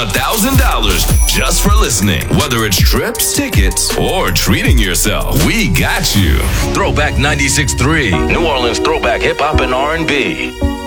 $1,000 just for listening. Whether it's trips, tickets, or treating yourself, we got you. Throwback 96.3, New Orleans throwback hip hop and R&B.